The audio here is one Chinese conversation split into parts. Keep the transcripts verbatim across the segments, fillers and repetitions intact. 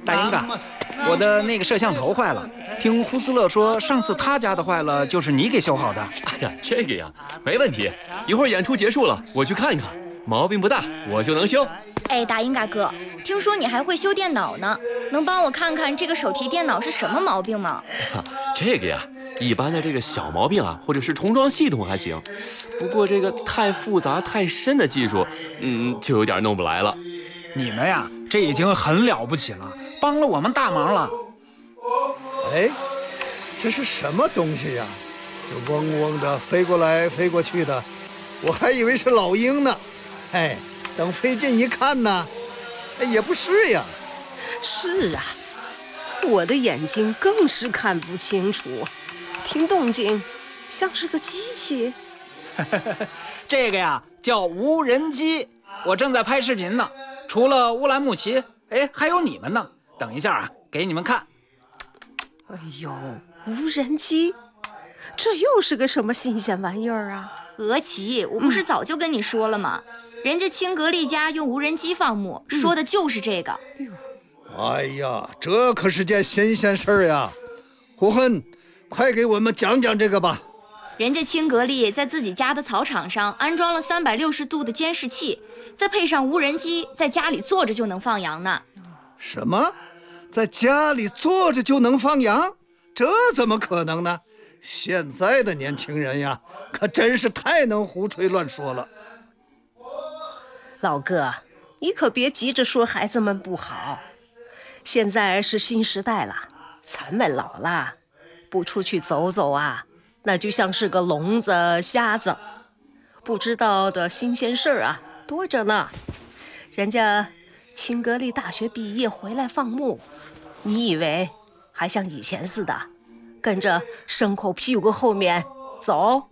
大英嘎，我的那个摄像头坏了，听呼斯勒说上次他家的坏了，就是你给修好的。 哎呀，这个呀，没问题，一会儿演出结束了，我去看看，毛病不大，我就能修。 哎，大英嘎哥，听说你还会修电脑呢，能帮我看看这个手提电脑是什么毛病吗？ 这个呀，一般的这个小毛病啊，或者是重装系统还行，不过这个太复杂太深的技术，嗯，就有点弄不来了。 你们呀，这已经很了不起了，帮了我们大忙了。 哎，这是什么东西呀？这嗡嗡的飞过来飞过去的，我还以为是老鹰呢。哎，等飞近一看呢，哎，也不是呀。 是啊，我的眼睛更是看不清楚，听动静像是个机器。 这个呀叫无人机，我正在拍视频呢。除了乌兰牧骑，哎，还有你们呢。等一下啊，给你们看。 哎呦，无人机，这又是个什么新鲜玩意儿啊？ 鹅奇，我不是早就跟你说了吗？嗯、人家清格利家用无人机放牧，嗯、说的就是这个。 哎呀，这可是件新鲜事儿呀！胡恨，快给我们讲讲这个吧。 人家清格利在自己家的草场上安装了三百六十度的监视器，再配上无人机，在家里坐着就能放羊呢。 什么？在家里坐着就能放羊？这怎么可能呢？现在的年轻人呀，可真是太能胡吹乱说了。 老哥，你可别急着说孩子们不好，现在是新时代了，咱们老了，不出去走走啊，那就像是个聋子瞎子，不知道的新鲜事儿啊多着呢。人家清格利大学毕业回来放牧，你以为还像以前似的跟着牲口屁股后面走？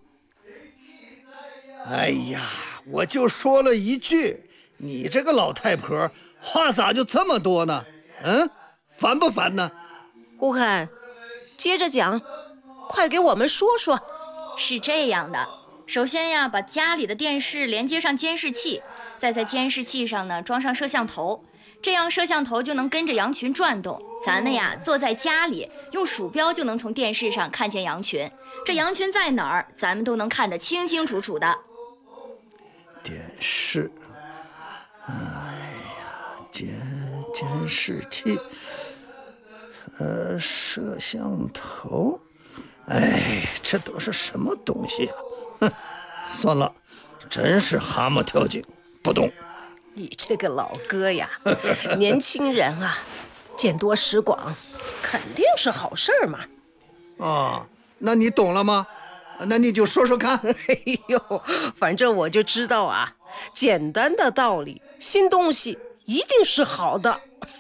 哎呀，我就说了一句，你这个老太婆话咋就这么多呢？嗯，烦不烦呢？ 胡汉，接着讲，快给我们说说。 是这样的，首先呀，把家里的电视连接上监视器，再在监视器上呢装上摄像头，这样摄像头就能跟着羊群转动。咱们呀坐在家里，用鼠标就能从电视上看见羊群，这羊群在哪儿，咱们都能看得清清楚楚的。 电视，哎呀，监监视器，呃，摄像头，哎，这都是什么东西啊？哼，算了，真是蛤蟆跳井，不懂。 你这个老哥呀，年轻人啊，见多识广，肯定是好事儿嘛。 啊，那你懂了吗？那你就说说看。 哎呦，反正我就知道啊，简单的道理，新东西一定是好的。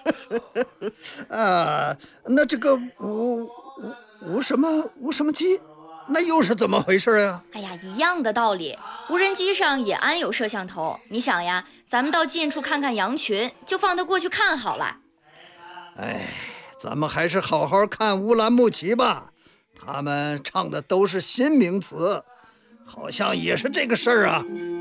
啊，那这个无无无什么无什么机，那又是怎么回事呀？ 哎呀，一样的道理，无人机上也安有摄像头。你想呀，咱们到近处看看羊群，就放它过去看好了。 哎，咱们还是好好看乌兰牧骑吧。他们唱的都是新名词，好像也是这个事儿啊。